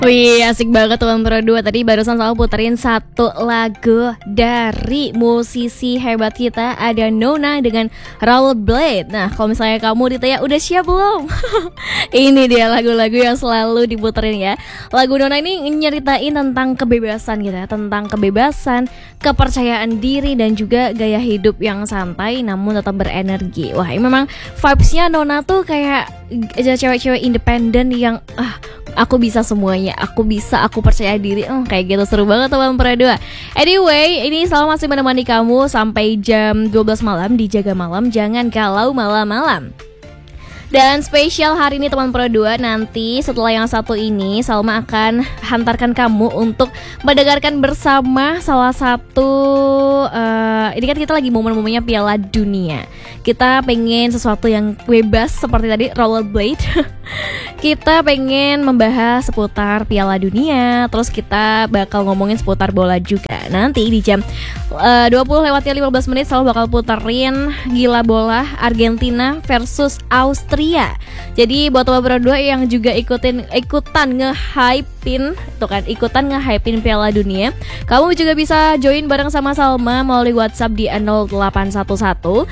Wih, asik banget teman Pro 2. Tadi barusan selalu puterin satu lagu dari musisi hebat kita, ada Nona dengan Rollerblade. Nah, kalau misalnya kamu ditanya udah siap belum? Ini dia lagu-lagu yang selalu diputerin ya. Lagu Nona ini nyeritain tentang kebebasan gitu ya, tentang kebebasan, kepercayaan diri dan juga gaya hidup yang santai namun tetap berenergi. Wah, ini memang vibes-nya Nona tuh kayak cewek-cewek independen yang aku bisa semuanya, aku percaya diri. Kayak gitu, seru banget teman Pro 2. Anyway, ini selalu masih menemani kamu sampai jam 12 malam di Jaga Malam. Jangan kalau malam-malam. Dan spesial hari ini teman Pro 2, nanti setelah yang satu ini Salma akan hantarkan kamu untuk mendengarkan bersama salah satu ini kan kita lagi momen-momennya Piala Dunia. Kita pengen sesuatu yang bebas seperti tadi Rollerblade. Kita pengen membahas seputar Piala Dunia, terus kita bakal ngomongin seputar bola juga. Nanti di jam 20:15 selalu bakal puterin Gila Bola Argentina versus Austria. Jadi buat teman Pro 2 yang juga ikutan nge-hypein tuh kan, ikutan nge-hypein Piala Dunia, kamu juga bisa join bareng sama Salma melalui WhatsApp di 0811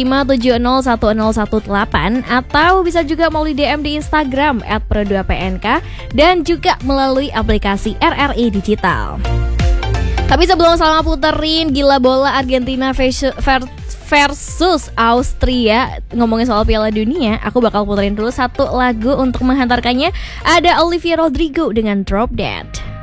5701018 atau bisa juga melalui DM di Instagram @pro2pnk dan juga melalui aplikasi RRI Digital. Tapi sebelum Salma puterin Gila Bola Argentina versus Austria, ngomongin soal Piala Dunia, aku bakal puterin dulu satu lagu untuk menghantarkannya. Ada Olivia Rodrigo dengan Drop Dead.